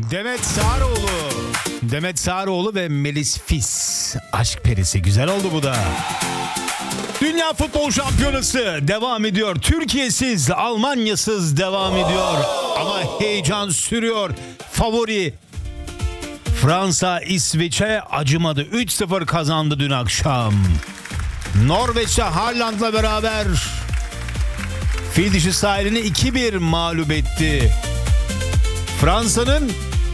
Demet Sağaroğlu. Demet Sağaroğlu ve Melis Fis. Aşk perisi. Güzel oldu bu da. Dünya Futbol Şampiyonası devam ediyor. Türkiye'siz, Almanya'sız devam ediyor. Ama heyecan sürüyor. Favori Fransa İsveç'e acımadı. 3-0 kazandı dün akşam. Norveç'te Haaland'la beraber fil dişi sahilini 2-1 mağlup etti. Fransa'nın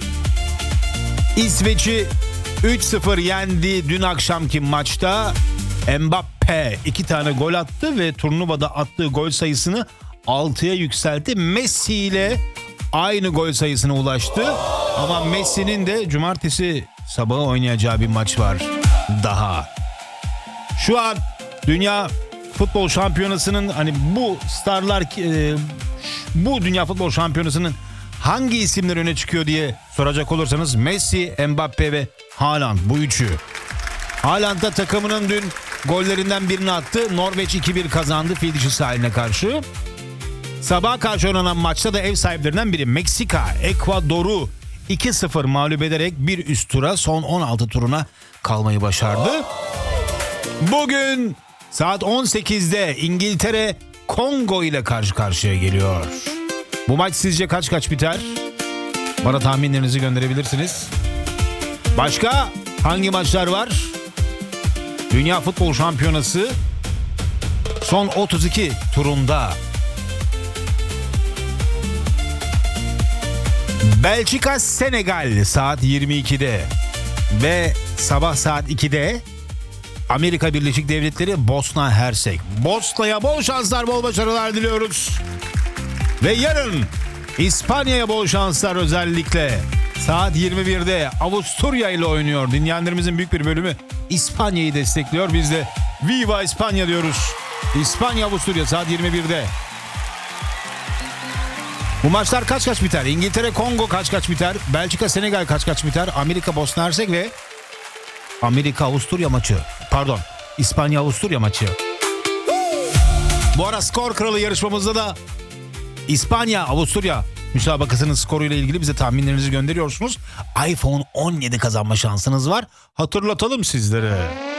İsveç'i 3-0 yendi dün akşamki maçta. Mbappe 2 tane gol attı ve turnuvada attığı gol sayısını 6'ya yükseltti. Messi ile aynı gol sayısına ulaştı. Ama Messi'nin de cumartesi sabahı oynayacağı bir maç var daha. Şu an Dünya Futbol Şampiyonası'nın hani bu starlar bu Dünya Futbol Şampiyonası'nın hangi isimler öne çıkıyor diye soracak olursanız Messi, Mbappe ve Haaland, bu üçü. Haaland da takımının dün gollerinden birini attı. Norveç 2-1 kazandı fil dişi sahiline karşı. Sabaha karşı oynanan maçta da ev sahiplerinden biri Meksika, Ekvador'u 2-0 mağlup ederek bir üst tura, son 16 turuna kalmayı başardı. Bugün saat 18'de İngiltere Kongo ile karşı karşıya geliyor. Bu maç sizce kaç biter? Bana tahminlerinizi gönderebilirsiniz. Başka hangi maçlar var? Dünya Futbol Şampiyonası son 32 turunda. Belçika Senegal saat 22'de ve sabah saat 2'de Amerika Birleşik Devletleri Bosna Hersek. Bosna'ya bol şanslar, bol başarılar diliyoruz. Ve yarın İspanya'ya bol şanslar, özellikle saat 21'de Avusturya ile oynuyor. Dinleyenlerimizin büyük bir bölümü İspanya'yı destekliyor. Biz de Viva İspanya diyoruz. İspanya Avusturya saat 21'de. Bu maçlar kaç biter? İngiltere Kongo kaç biter? Belçika Senegal kaç biter? Amerika Bosna Hersek ve Amerika Avusturya maçı. Pardon, İspanya Avusturya maçı. Bu ara skor kralı yarışmamızda da İspanya Avusturya müsabakasının skoruyla ilgili bize tahminlerinizi gönderiyorsunuz. iPhone 17 kazanma şansınız var. Hatırlatalım sizlere.